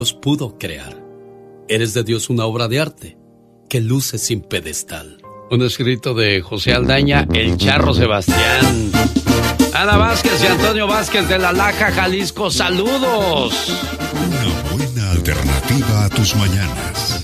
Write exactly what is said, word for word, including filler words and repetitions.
pudo crear. Eres de Dios una obra de arte que luce sin pedestal. Un escrito de José Aldaña, El Charro Sebastián. Ana Vázquez y Antonio Vázquez de La Laja, Jalisco, saludos. Una buena alternativa a tus mañanas.